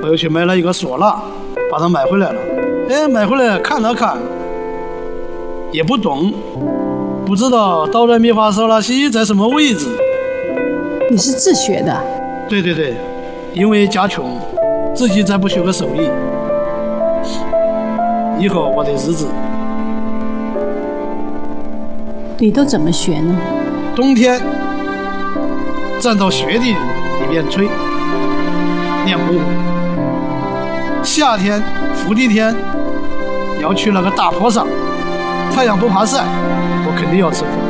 我又去买了一个唢呐，把它买回来了。买回来看了看，也不懂，不知道哆来咪发嗦拉西在什么位置。 你是自学的？ 对对对，因为家穷，自己再不学个手艺，以后我的日子。 你都怎么学呢？ 冬天站到雪地里面吹，练功夫。夏天伏地天要去那个大坡上，太阳不怕晒，我肯定要吃苦